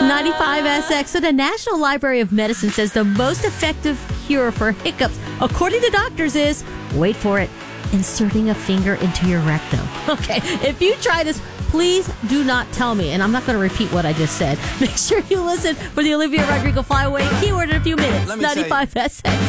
95SX. So the National Library of Medicine says the most effective cure for hiccups, according to doctors, is, wait for it, inserting a finger into your rectum. Okay, if you try this, please do not tell me, and I'm not going to repeat what I just said. Make sure you listen for the Olivia Rodrigo Flyaway keyword in a few minutes. 95SX.